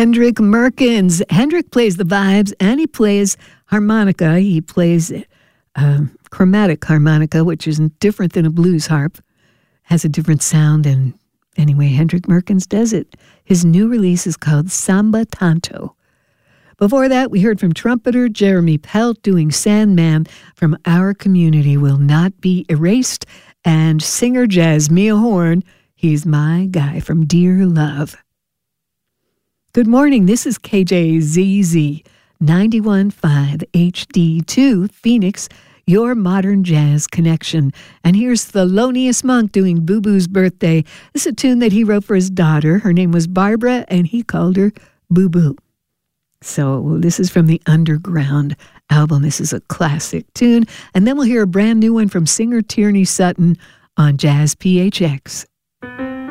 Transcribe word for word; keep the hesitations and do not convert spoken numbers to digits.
Hendrik Merkens. Hendrik plays the vibes and he plays harmonica. He plays uh, chromatic harmonica, which is different than a blues harp. Has a different sound, and anyway, Hendrik Merkens does it. His new release is called Samba Tanto. Before that, we heard from trumpeter Jeremy Pelt doing Sandman from Our Community Will Not Be Erased, and singer Jasmia Horn, He's My Guy from Dear Love. Good morning, this is K J Z Z, ninety-one point five H D two, Phoenix, your modern jazz connection. And here's Thelonious Monk doing Boo Boo's Birthday. This is a tune that he wrote for his daughter. Her name was Barbara, and he called her Boo Boo. So this is from the Underground album. This is a classic tune. And then we'll hear a brand new one from singer Tierney Sutton on Jazz P H X.